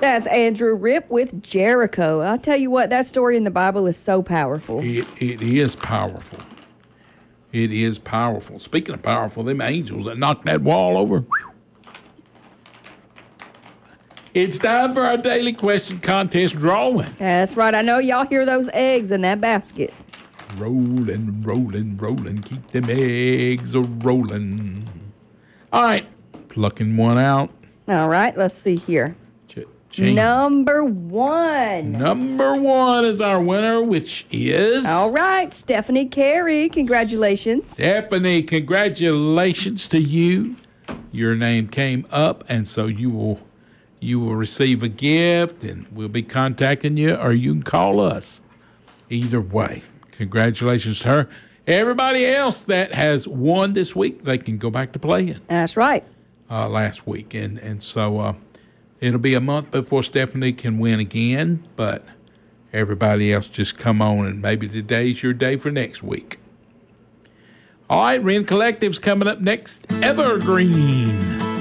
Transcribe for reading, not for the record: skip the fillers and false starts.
That's Andrew Ripp with Jericho. I'll tell you what, that story in the Bible is so powerful. It is powerful. It is powerful. Speaking of powerful, them angels that knocked that wall over. It's time for our daily question contest drawing. That's right. I know y'all hear those eggs in that basket. Rolling, rolling, rolling. Keep them eggs a-rolling. All right. Plucking one out. All right, let's see here. Cha-ching. Number one. Number one is our winner, which is... All right, Stephanie Carey. Congratulations. Stephanie, congratulations to you. Your name came up, and so you will receive a gift, and we'll be contacting you, or you can call us. Either way, congratulations to her. Everybody else that has won this week, they can go back to playing. That's right. Last week, and so it'll be a month before Stephanie can win again, but everybody else just come on, and maybe today's your day for next week. All right, Ren Collective's coming up next. Evergreen.